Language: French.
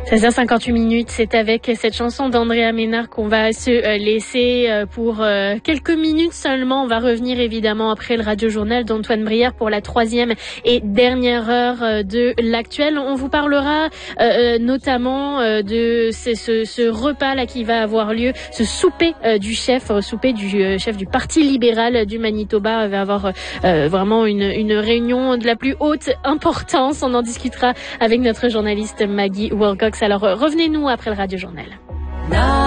16h58, c'est avec cette chanson d'Andrea Ménard qu'on va se laisser pour quelques minutes seulement. On va revenir évidemment après le radio-journal d'Antoine Brière pour la troisième et dernière heure de l'actuel. On vous parlera notamment de ce repas là qui va avoir lieu, ce souper du chef du Parti libéral du Manitoba va avoir vraiment une réunion de la plus haute importance. On en discutera avec notre journaliste Maggie Wilcox. Alors revenez-nous après le radio-journal.